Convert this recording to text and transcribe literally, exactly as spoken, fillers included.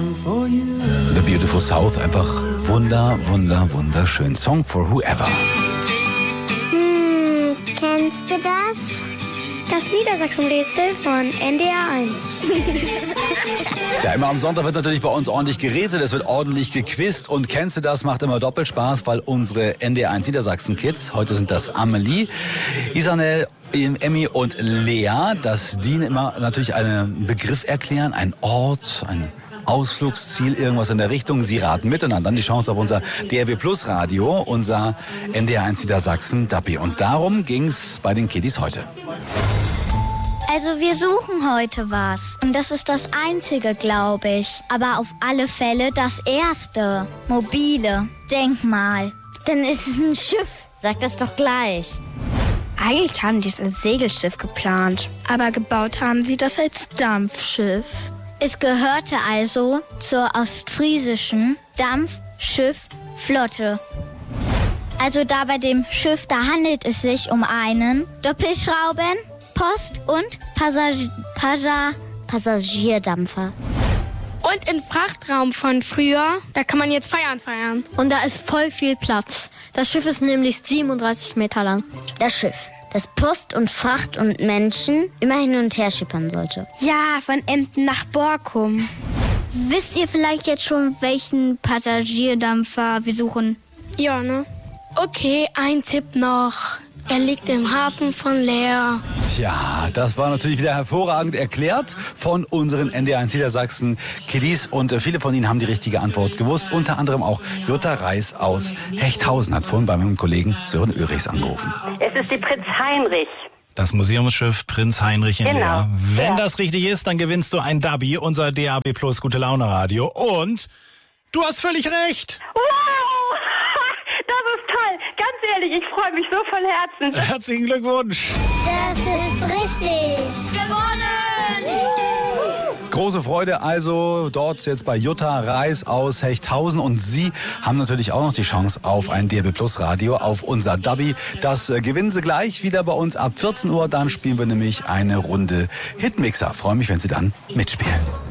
The Beautiful South, einfach wunder, wunder, wunderschön. Song for Whoever. Hm, kennst du das? Das Niedersachsen-Rätsel von N D R eins. Ja, immer am Sonntag wird natürlich bei uns ordentlich gerätselt, es wird ordentlich gequizt und kennst du das, macht immer doppelt Spaß, weil unsere N D R eins Niedersachsen-Kids, heute sind das Amelie, Isanel, Emmy und Lea, dass die immer natürlich einen Begriff erklären, einen Ort, ein Ausflugsziel, irgendwas in der Richtung. Sie raten mit und haben dann die Chance auf unser D R B Plus Radio, unser N D R eins Niedersachsen Dappi. Und darum ging's bei den Kiddies heute. Also wir suchen heute was. Und das ist das Einzige, glaube ich. Aber auf alle Fälle das Erste. Mobile. Denkmal. Dann ist es ein Schiff. Sag das doch gleich. Eigentlich haben die es als Segelschiff geplant. Aber gebaut haben sie das als Dampfschiff. Es gehörte also zur ostfriesischen Dampfschiffflotte. Also da bei dem Schiff, da handelt es sich um einen Doppelschrauben, Post- und Passagi- Passa- Passagierdampfer. Und im Frachtraum von früher, da kann man jetzt feiern feiern. Und da ist voll viel Platz. Das Schiff ist nämlich siebenunddreißig Meter lang. Das Schiff, das Post und Fracht und Menschen immer hin und her schippern sollte. Ja, von Emden nach Borkum. Wisst ihr vielleicht jetzt schon, welchen Passagierdampfer wir suchen? Ja, ne? Okay, ein Tipp noch. Er liegt im Hafen von Leer. Ja, das war natürlich wieder hervorragend erklärt von unseren N D R eins Niedersachsen Kiddies und viele von ihnen haben die richtige Antwort gewusst. Unter anderem auch Jutta Reis aus Hechthausen hat vorhin bei meinem Kollegen Sören Örichs angerufen. Es ist die Prinz Heinrich. Das Museumsschiff Prinz Heinrich in Genau. Leer. Wenn Ja. das richtig ist, dann gewinnst du ein Dubby, unser D A B Plus Gute Laune Radio. Und du hast völlig recht. Wow! Das ist toll. Ganz ehrlich, ich freue mich so von Herzen. Herzlichen Glückwunsch. Das ist richtig. Große Freude also dort jetzt bei Jutta Reis aus Hechthausen und Sie haben natürlich auch noch die Chance auf ein D R B Plus Radio, auf unser Dubby. Das äh, gewinnen Sie gleich wieder bei uns ab vierzehn Uhr. Dann spielen wir nämlich eine Runde Hitmixer. Freue mich, wenn Sie dann mitspielen.